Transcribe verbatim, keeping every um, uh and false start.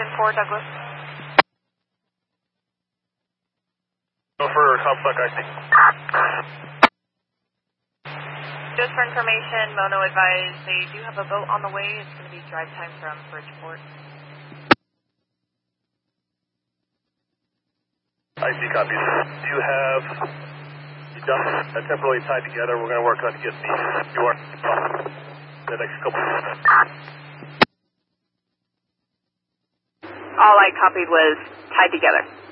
four, Douglas. Go for complex, I think. Just for information, Mono advised they do have a boat on the way. It's going to be drive time from Bridgeport. I see, copy. Do you have the ducks that temporarily tied together? We're going to work on to get the U R the next couple of minutes. All I copied was tied together.